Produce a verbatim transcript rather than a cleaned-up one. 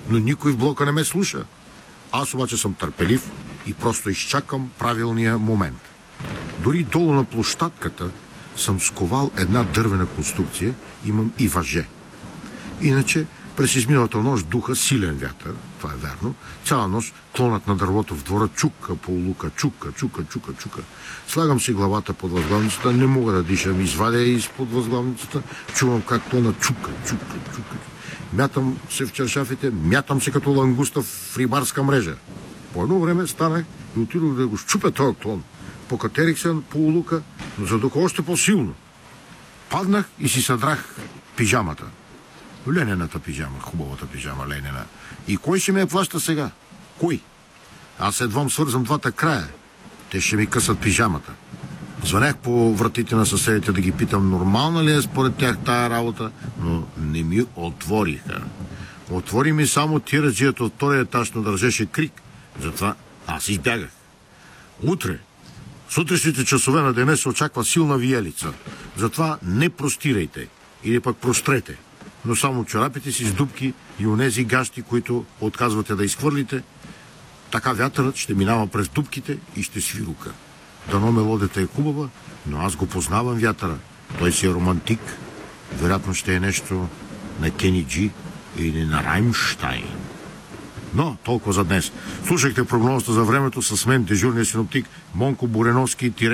но никой в блока не ме слуша. Аз обаче съм търпелив и просто изчакам правилния момент. Дори долу на площадката съм сковал една дървена конструкция, имам и въже. Иначе през изминалата нощ духа силен вятър, това е верно. Цяла нощ клонът на дървото в двора чука по лука, чука, чука, чука, чука. Слагам си главата под възглавницата, не мога да дишам, извадя изпод възглавницата, чувам как клонът чука, чука, чука. Мятам се в чершафите, мятам се като лангуста в рибарска мрежа. По едно време станах и отидох да го щупя този клон. Покатерих се по лука, но задуха още по-силно. Паднах и си съдрах пижамата. Ленената пижама, хубавата пижама, ленена. И кой ще ме я плаща сега? Кой? Аз едвам свързвам двата края. Те ще ми късат пижамата. Звънях по вратите на съседите да ги питам нормална ли е според тях тая работа, но не ми отвориха. Отвори ми само тираджията от втория етаж, но държеше крик. Затова аз избягах. Утре, с утрешните часове на деня се очаква силна виелица. Затова не простирайте или пък прострете, но само чорапите си с дупки и онези гащи, които отказвате да изхвърлите. Така вятърът ще минава през дупките и ще свирука. Дано мелодията е хубава, но аз го познавам вятъра. Той си е романтик. Вероятно ще е нещо на Кени Джи или на Раймщайн. Но толкова за днес. Слушахте прогнозата за времето с мен, дежурния синоптик Монко Буреновски.